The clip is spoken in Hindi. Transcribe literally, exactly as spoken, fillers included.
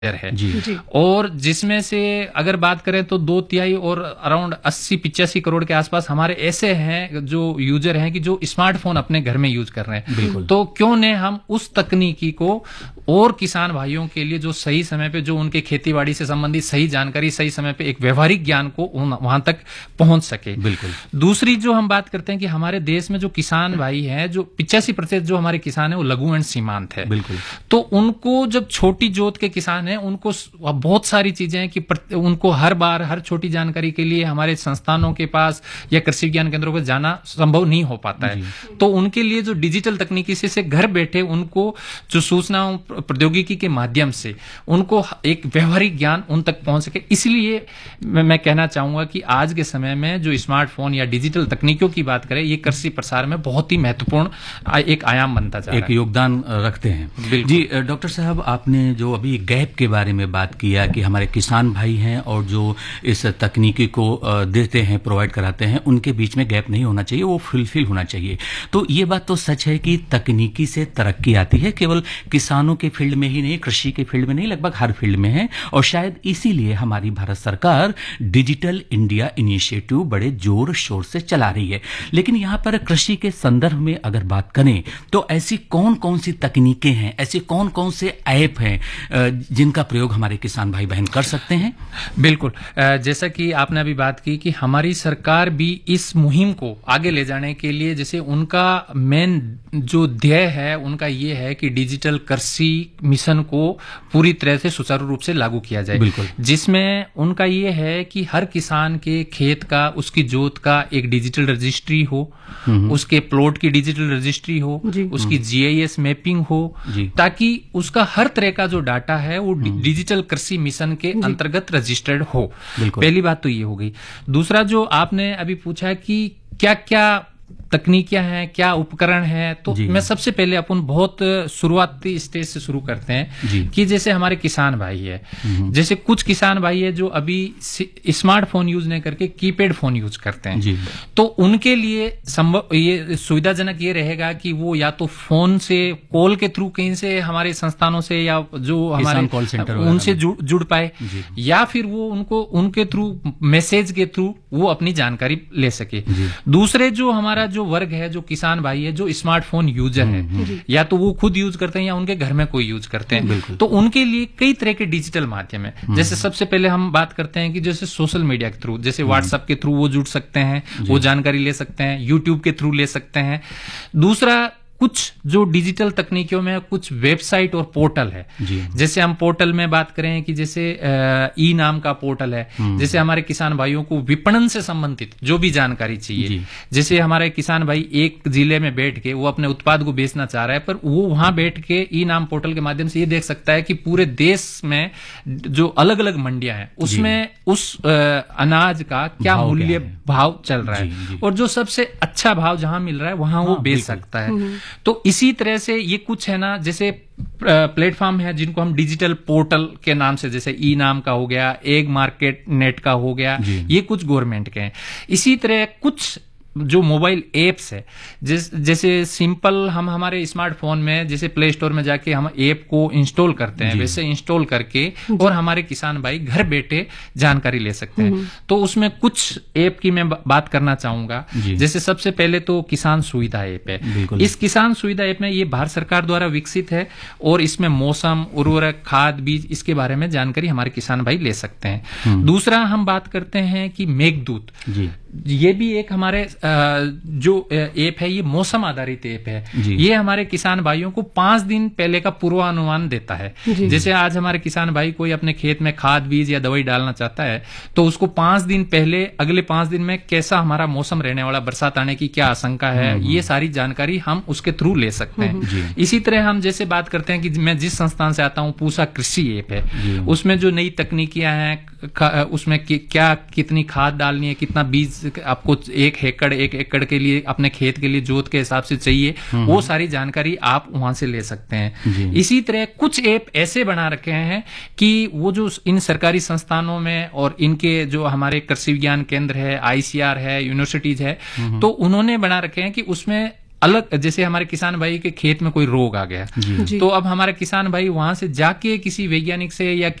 है जी। जी। और जिसमें से अगर बात करें तो दो तिहाई और अराउंड अस्सी पिचासी करोड़ के आसपास हमारे ऐसे हैं जो यूजर हैं कि जो स्मार्टफोन अपने घर में यूज कर रहे हैं। बिल्कुल। तो क्यों ने हम उस तकनीकी को और किसान भाइयों के लिए जो सही समय पे जो उनके खेतीबाड़ी से संबंधित सही जानकारी सही समय पे एक व्यवहारिक ज्ञान को वहां तक पहुंच सके। बिल्कुल। दूसरी जो हम बात करते हैं कि हमारे देश में जो किसान भाई हैं जो पिचासी प्रतिशत जो हमारे किसान है वो लघु एंड सीमांत है। बिल्कुल। तो उनको जब छोटी जोत के किसान उनको बहुत सारी चीजें हैं कि उनको हर बार हर छोटी जानकारी के लिए हमारे संस्थानों के पास या कृषि विज्ञान केंद्रों पर जाना संभव नहीं हो पाता है। तो उनके लिए जो डिजिटल तकनीकी से, से घर बैठे उनको जो सूचनाओं प्रौद्योगिकी के माध्यम से उनको एक व्यवहारिक ज्ञान उन तक पहुंच सके, इसलिए मैं, मैं कहना चाहूंगा कि आज के समय में जो स्मार्टफोन या डिजिटल तकनीकों की बात करें ये कृषि प्रसार में बहुत ही महत्वपूर्ण एक आयाम बनता जा रहा है, एक योगदान रखते हैं। जी डॉक्टर साहब, आपने जो अभी गैप के बारे में बात किया कि हमारे किसान भाई हैं और जो इस तकनीकी को देते हैं, प्रोवाइड कराते हैं, उनके बीच में गैप नहीं होना चाहिए, वो फुलफिल होना चाहिए। तो ये बात तो सच है कि तकनीकी से तरक्की आती है, केवल किसानों के फील्ड में ही नहीं, कृषि के फील्ड में नहीं, लगभग हर फील्ड में है। और शायद इसीलिए हमारी भारत सरकार डिजिटल इंडिया इनिशिएटिव बड़े जोर शोर से चला रही है। लेकिन यहाँ पर कृषि के संदर्भ में अगर बात करें तो ऐसी कौन कौन सी तकनीकें हैं, ऐसे कौन कौन से ऐप हैं जिनका प्रयोग हमारे किसान भाई बहन कर सकते हैं? बिल्कुल, जैसा कि आपने अभी बात की कि हमारी सरकार भी इस मुहिम को आगे ले जाने के लिए, जैसे उनका मेन जो ध्येय है उनका ये है कि डिजिटल कृषि मिशन को पूरी तरह से सुचारू रूप से लागू किया जाए। बिल्कुल। जिसमें उनका ये है कि हर किसान के खेत का, उसकी जोत का एक डिजिटल रजिस्ट्री हो, उसके प्लॉट की डिजिटल रजिस्ट्री हो, उसकी जीआईएस मैपिंग हो, ताकि उसका हर तरह का जो डाटा है वो डिजिटल कृषि मिशन के अंतर्गत रजिस्टर्ड हो। पहली बात तो ये हो गई। दूसरा जो आपने अभी पूछा कि क्या क्या तकनीकियां हैं, क्या उपकरण हैं, तो मैं सबसे पहले अपन बहुत शुरुआती स्टेज से शुरू करते हैं कि जैसे हमारे किसान भाई है, जैसे कुछ किसान भाई है जो अभी स्मार्टफोन यूज नहीं करके कीपैड फोन यूज करते हैं, तो उनके लिए संभव ये सुविधाजनक ये रहेगा कि वो या तो फोन से कॉल के थ्रू कहीं से हमारे संस्थानों से या जो हमारे कॉल सेंटर उनसे जुड़, जुड़ पाए, या फिर वो उनको उनके थ्रू मैसेज के थ्रू वो अपनी जानकारी ले सके। दूसरे जो हमारा जो वर्ग है, जो किसान भाई है, जो स्मार्टफोन यूजर है, या तो वो खुद यूज करते हैं या उनके घर में कोई यूज करते हैं, तो उनके लिए कई तरह के डिजिटल माध्यम है। जैसे सबसे पहले हम बात करते हैं कि जैसे सोशल मीडिया के थ्रू, जैसे व्हाट्सएप के थ्रू वो जुड़ सकते हैं, वो जानकारी ले सकते हैं, यूट्यूब के थ्रू ले सकते हैं। दूसरा, कुछ जो डिजिटल तकनीकियों में कुछ वेबसाइट और पोर्टल है, जैसे हम पोर्टल में बात करें कि जैसे ई नाम का पोर्टल है, जैसे हमारे किसान भाइयों को विपणन से संबंधित जो भी जानकारी चाहिए, जैसे हमारे किसान भाई एक जिले में बैठ के वो अपने उत्पाद को बेचना चाह रहा है, पर वो वहां बैठ के ई नाम पोर्टल के माध्यम से ये देख सकता है कि पूरे देश में जो अलग अलग मंडियां हैं उसमें उस अनाज का क्या मूल्य भाव चल रहा है, और जो सबसे अच्छा भाव जहां मिल रहा है वहां वो बेच सकता है। तो इसी तरह से ये कुछ है ना, जैसे प्लेटफॉर्म है जिनको हम डिजिटल पोर्टल के नाम से, जैसे ई नाम का हो गया, एग मार्केट नेट का हो गया, ये कुछ गवर्नमेंट के हैं। इसी तरह कुछ जो मोबाइल एप्स है, जिस जैसे सिंपल हम हमारे स्मार्टफोन में जैसे प्ले स्टोर में जाके हम ऐप को इंस्टॉल करते हैं, वैसे इंस्टॉल करके और हमारे किसान भाई घर बैठे जानकारी ले सकते हैं। तो उसमें कुछ ऐप की मैं बात करना चाहूंगा। जैसे सबसे पहले तो किसान सुविधा ऐप है। इस किसान सुविधा ऐप में ये भारत सरकार द्वारा विकसित है और इसमें मौसम, उर्वरक, खाद, बीज, इसके बारे में जानकारी हमारे किसान भाई ले सकते हैं। दूसरा हम बात करते हैं कि मेघदूत, ये भी एक हमारे जो ऐप है, ये मौसम आधारित ऐप है। ये हमारे किसान भाइयों को पांच दिन पहले का पूर्वानुमान देता है। जैसे आज हमारे किसान भाई कोई अपने खेत में खाद, बीज या दवाई डालना चाहता है, तो उसको पांच दिन पहले, अगले पांच दिन में कैसा हमारा मौसम रहने वाला, बरसात आने की क्या आशंका है, ये सारी जानकारी हम उसके थ्रू ले सकते हैं। इसी तरह हम जैसे बात करते हैं कि मैं जिस संस्थान से आता हूँ, पूसा कृषि ऐप है, उसमें जो नई तकनीकियां हैं, उसमें क्या कितनी खाद डालनी है, कितना बीज आपको एक एकड़ एक एकड़ के लिए अपने खेत के लिए जोत के हिसाब से चाहिए, वो सारी जानकारी आप वहां से ले सकते हैं। इसी तरह कुछ ऐप ऐसे बना रखे हैं कि वो जो इन सरकारी संस्थानों में और इनके जो हमारे कृषि विज्ञान केंद्र है, आईसीआर है, यूनिवर्सिटीज है, तो उन्होंने बना रखे हैं कि उसमें अलग, जैसे हमारे किसान भाई के खेत में कोई रोग आ गया, तो अब हमारा किसान भाई वहां से जाके किसी वैज्ञानिक से या